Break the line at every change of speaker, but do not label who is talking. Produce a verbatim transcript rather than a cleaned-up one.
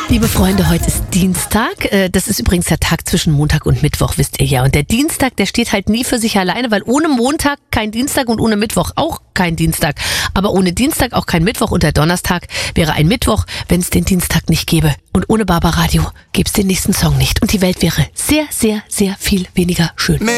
Liebe Freunde, heute ist Dienstag. Das ist übrigens der Tag zwischen Montag und Mittwoch, wisst ihr ja. Und der Dienstag, der steht halt nie für sich alleine, weil ohne Montag kein Dienstag und ohne Mittwoch auch kein Dienstag. Aber ohne Dienstag auch kein Mittwoch und der Donnerstag wäre ein Mittwoch, wenn es den Dienstag nicht gäbe. Und ohne Barbaradio gäbe es den nächsten Song nicht. Und die Welt wäre sehr, sehr, sehr viel weniger schön.